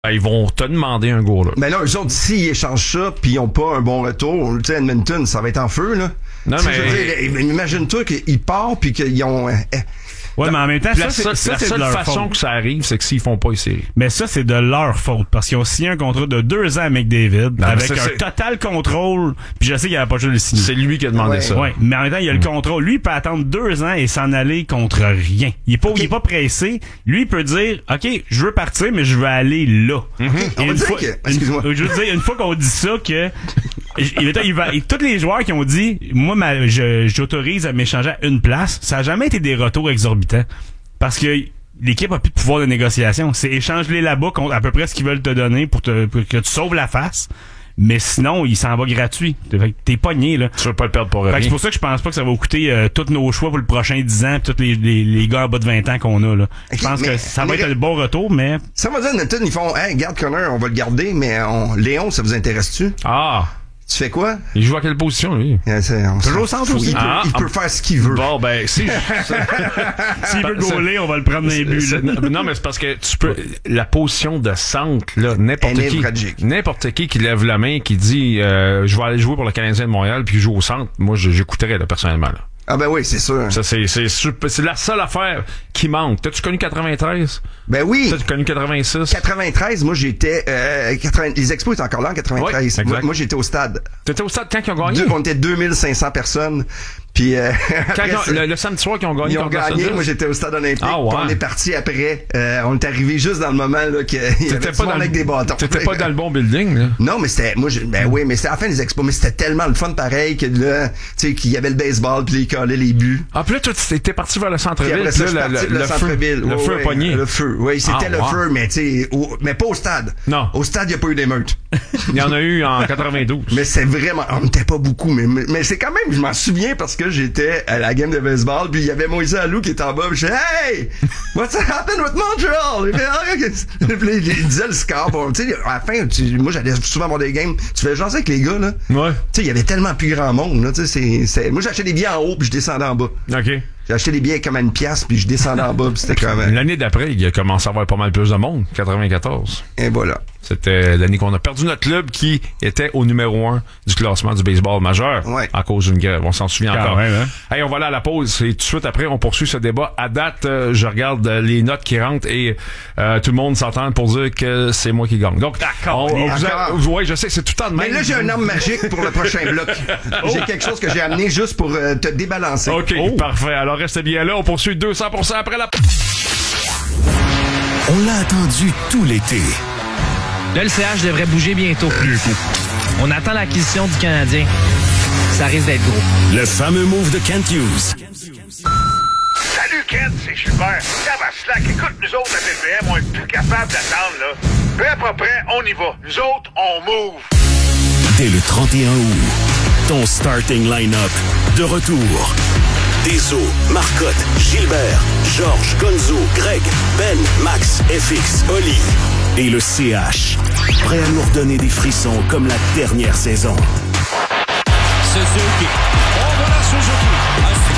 Ils vont te demander un gars, là. Mais là, eux autres, s'ils échangent ça, puis ils ont pas un bon retour, tu sais, Edmonton, ça va être en feu, là. Non, t'sais, mais... je veux dire, imagine-toi qu'ils partent, puis qu'ils ont... Ouais, mais en même temps, la c'est seule de leur façon faute. que ça arrive, c'est que s'ils font pas les séries. Mais ça, c'est de leur faute. Parce qu'ils ont signé un contrat de 2 ans avec David, avec c'est total contrôle. Puis je sais qu'il avait pas juste le signer. C'est lui qui a demandé ça. Ouais, mais en même temps, il a le contrôle. Lui, il peut attendre 2 ans et s'en aller contre rien. Il est pas pressé. Lui, il peut dire, OK, je veux partir, mais je veux aller là. On va dire excuse-moi. Je veux dire, une fois qu'on dit ça, que tous les joueurs qui ont dit, moi, j'autorise à m'échanger à une place, ça a jamais été des retours exorbitants. Parce que l'équipe a plus de pouvoir de négociation. C'est échange-les là-bas contre à peu près ce qu'ils veulent te donner pour que tu sauves la face. Mais sinon, il s'en va gratuit. T'es pogné, là. Tu veux pas le perdre pour rien. C'est pour ça que je pense pas que ça va coûter tous nos choix pour le prochain 10 ans pis tous les gars en bas de 20 ans qu'on a, là. Je pense que ça va être un bon retour, mais... Ça va dire, Nathan, ils font, hey, garde Connor, on va le garder, mais Léon, ça vous intéresse-tu? Ah! Tu fais quoi? Il joue à quelle position, lui? Toujours au centre aussi. Il peut faire ce qu'il veut. Bon, ben, si... S'il veut gauler, on va le prendre dans les buts. Non, mais c'est parce que tu peux... La position de centre, là, n'importe qui lève la main, qui dit je vais aller jouer pour le Canadien de Montréal, puis joue au centre, moi, j'écouterais, là, personnellement, là. Ah ben oui, c'est sûr. Ça, c'est la seule affaire qui manque. T'as-tu connu 93? Ben oui. T'as-tu connu 86? 93, moi j'étais... les Expos étaient encore là en 93. Ouais, moi j'étais au stade. T'étais au stade quand ils ont gagné? On était 2500 personnes. Puis le samedi soir qu'ils ont gagné. Ils ont gagné, moi j'étais au stade olympique. Ah, ouais. On est parti après. On est arrivé juste dans le moment là qu'il y avait tout le monde avec des bâtons. T'étais pas dans le bon building, là? Non, mais c'était... Ben oui, mais c'était à la fin des Expos. Mais c'était tellement le fun pareil que là, tu sais, qu'il y avait le baseball puis ils collaient les buts. Ah, puis là, toi, t'étais parti vers le centre-ville. Puis après ça, le centre-ville. Le feu a pogné. Le feu, oui, c'était le feu, mais tu sais, mais pas au stade. Non. Au stade, il n'y a pas eu d'émeute. Il y en a eu en 92. Mais c'est vraiment... On n'était pas beaucoup, mais c'est quand même... Je m'en souviens parce que j'étais à la game de baseball, puis il y avait Moïse Alou qui était en bas, puis je disais « Hey! What's happened with Montreal? » Puis il disait le score. Bon, tu sais, à la fin, moi, j'allais souvent voir des games. Tu fais jaser avec les gars, là. Ouais. Tu sais, il y avait tellement plus grand monde, là. Tu sais, moi, j'achetais des billets en haut, puis je descendais en bas. OK. J'ai acheté des billets comme à 1$, puis je descendais en bas, puis c'était quand même... L'année d'après, il a commencé à avoir pas mal plus de monde, 94. Et voilà. C'était l'année qu'on a perdu notre club qui était au numéro 1 du classement du baseball majeur à cause d'une grève. On s'en souvient encore. Même, hein? Hey, on va aller à la pause et tout de suite après, on poursuit ce débat. À date, je regarde les notes qui rentrent et tout le monde s'entend pour dire que c'est moi qui gagne. Donc, ouais, je sais, c'est tout le temps de même. Mais là, j'ai un arme magique pour le prochain bloc. J'ai quelque chose que j'ai amené juste pour te débalancer. OK, parfait. Alors, restez bien là. On poursuit 200% après la... On l'a attendu tout l'été. Là, le CH devrait bouger bientôt. On attend l'acquisition du Canadien. Ça risque d'être gros. Le fameux move de Kent Hughes. Salut Kent, c'est Gilbert. Slack, écoute, nous autres, la BPM, on est plus capable d'attendre, là. Prêt, pas prêt, on y va. Nous autres, on move. Dès le 31 août, ton starting line-up de retour. Deso, Marcotte, Gilbert, Georges, Gonzo, Greg, Ben, Max, FX, Oli et le CH. Prêt à nous redonner des frissons comme la dernière saison. Suzuki. Oh, voilà Suzuki.